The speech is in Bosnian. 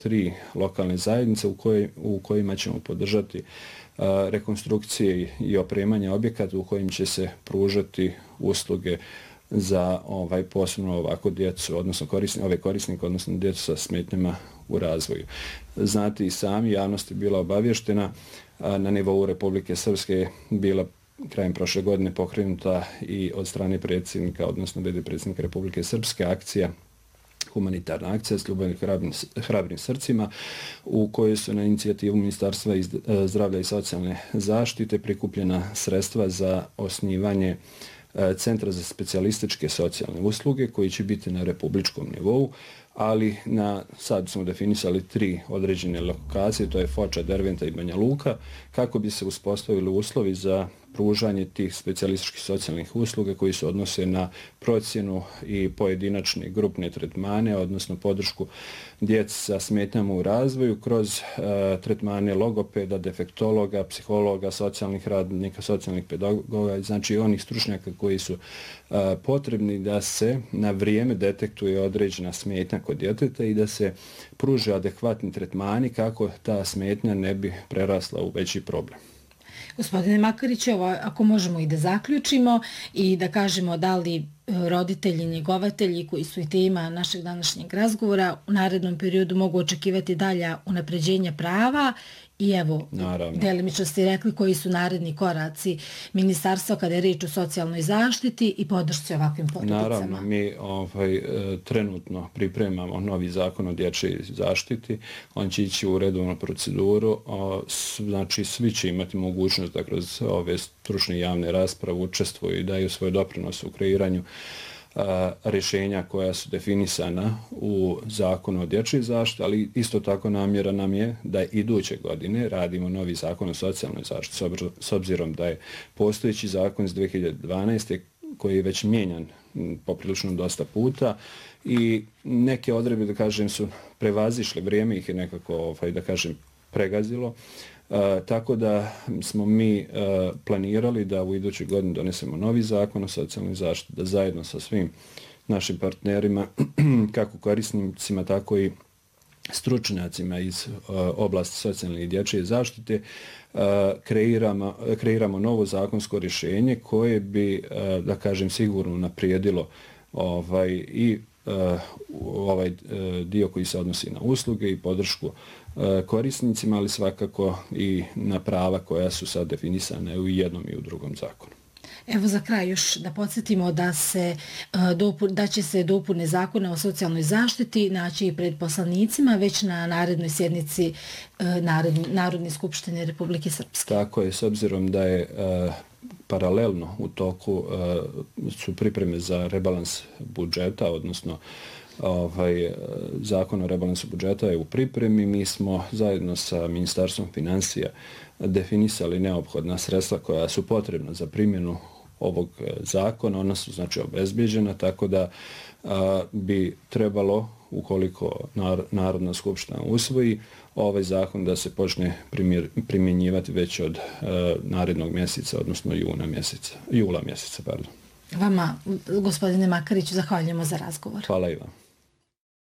3 lokalne zajednice u kojima ćemo podržati rekonstrukcije i opremanje objekata u kojim će se pružati usluge za posebno ovako djecu, odnosno ove korisnike, odnosno djecu sa smetnjama u razvoju. Znate i sami, javnost je bila obavještena, na nivou Republike Srpske je bila krajem prošle godine pokrenuta i od strane predsjednika, odnosno v.d. predsjednika Republike Srpske akcija, humanitarna akcija s ljubavnim hrabrim srcima, u kojoj su na inicijativu Ministarstva zdravlja i socijalne zaštite prikupljena sredstva za osnivanje Centra za specijalističke socijalne usluge koji će biti na republičkom nivou, ali sad smo definisali 3 određene lokacije, to je Foča, Derventa i Banja Luka, kako bi se uspostavili uslovi za pružanje tih specijalističkih socijalnih usluga koji se odnose na procjenu i pojedinačne grupne tretmane, odnosno podršku djeci sa smetnjama u razvoju kroz tretmane logopeda, defektologa, psihologa, socijalnih radnika, socijalnih pedagoga, znači onih stručnjaka koji su potrebni da se na vrijeme detektuje određena smetnja kod djeteta i da se pruže adekvatni tretmani kako ta smetnja ne bi prerasla u veći problem. Gospodine Makarić, ako možemo i da zaključimo i da kažemo da li roditelji, njegovatelji koji su i tema našeg današnjeg razgovora u narednom periodu mogu očekivati dalja unapređenja prava i evo, delimično ste rekli koji su naredni koraci ministarstva kada je reč o socijalnoj zaštiti i podršci ovakvim porodicama. Naravno, mi trenutno pripremamo novi zakon o dječjoj zaštiti. On će ići u redovnu proceduru. Znači, svi će imati mogućnost da kroz ove stručne javne rasprave učestvuju i daju svoj doprinos u kreiranju rješenja koja su definisana u zakonu o dječjoj zaštiti, ali isto tako namjera nam je da iduće godine radimo novi zakon o socijalnoj zaštiti, s obzirom da je postojeći zakon iz 2012. koji je već mijenjan poprilično dosta puta i neke odredbe, da kažem, su prevazišle, vrijeme ih je nekako, da kažem, pregazilo. Tako da smo mi planirali da u idućoj godini donesemo novi zakon o socijalnoj zaštiti, da zajedno sa svim našim partnerima, kako korisnicima, tako i stručnjacima iz oblasti socijalne i dječje zaštite, kreiramo novo zakonsko rješenje koje bi, da kažem, sigurno naprijedilo i ovaj dio koji se odnosi na usluge i podršku korisnicima, ali svakako i na prava koja su sad definisane u jednom i u drugom zakonu. Evo za kraj još da podsjetimo da će se dopune zakona o socijalnoj zaštiti naći i pred poslanicima već na narednoj sjednici Narodne skupštine Republike Srpske. Tako je, s obzirom da je paralelno u toku su pripreme za rebalans budžeta, odnosno zakon o rebalansu budžeta je u pripremi. Mi smo zajedno sa Ministarstvom financija definisali neophodna sredstva koja su potrebna za primjenu ovog zakona. Ona su znači obezbeđena, tako da bi trebalo, ukoliko Narodna skupština usvoji ovaj zakon, da se počne primjenjivati već od narednog mjeseca, odnosno jula mjeseca. Vama, gospodine Makariću, zahvaljujemo za razgovor. Hvala i vam.